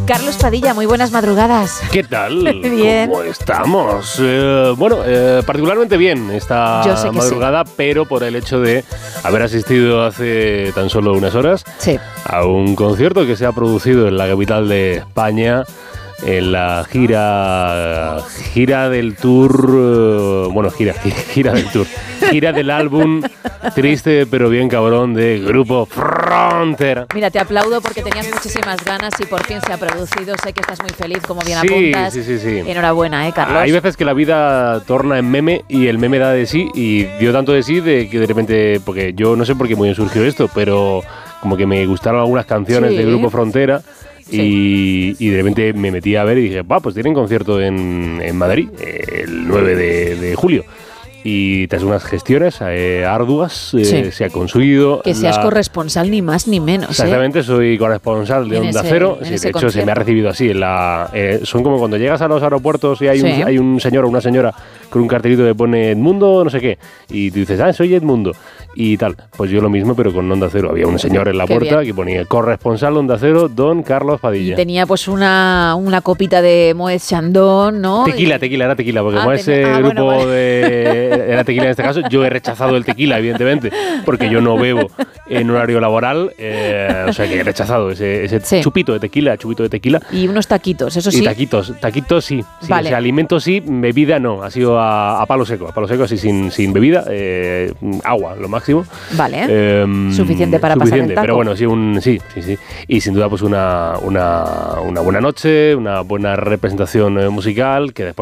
Carlos Padilla, muy buenas madrugadas. ¿Qué tal? Bien. ¿Cómo estamos? Particularmente bien esta madrugada, sí. Pero por el hecho de haber asistido hace tan solo unas horas a un concierto que se ha producido en la capital de España, en la gira del tour, gira del álbum Triste pero bien cabrón de Grupo Frontera. Mira, te aplaudo porque tenías muchísimas ganas y por fin se ha producido. Sé que estás muy feliz, como bien apuntas. Sí. Enhorabuena, Carlos. Hay veces que la vida torna en meme y el meme da de sí, y dio tanto de sí de que de repente, porque yo no sé por qué muy bien surgió esto, pero como que me gustaron algunas canciones de Grupo Frontera. Sí. Y de repente me metí a ver y dije, pues tienen concierto en Madrid el 9 de julio. Y tras unas gestiones arduas se ha conseguido... Que seas corresponsal ni más ni menos. Exactamente, soy corresponsal de Onda Cero. Sí, de hecho, se me ha recibido así. Son como cuando llegas a los aeropuertos y hay un señor o una señora con un cartelito que pone Edmundo, no sé qué. Y tú dices, soy Edmundo. Y tal. Pues yo lo mismo, pero con Onda Cero. Había un señor en la puerta que ponía corresponsal Onda Cero, don Carlos Padilla. Y tenía pues una copita de Moet Chandon, ¿no? Tequila, era tequila, porque como ese grupo era tequila en este caso. Yo he rechazado el tequila, evidentemente, porque yo no bebo en horario laboral, o sea que he rechazado ese chupito de tequila. Y unos taquitos, eso sí. Y taquitos sí. Vale. O sea, alimentos sí, bebida no. Ha sido a palo seco, así sin bebida, agua, lo máximo. Vale, suficiente para pasar el taco. Pero bueno, sí. Y sin duda pues una buena noche, una buena representación musical, que después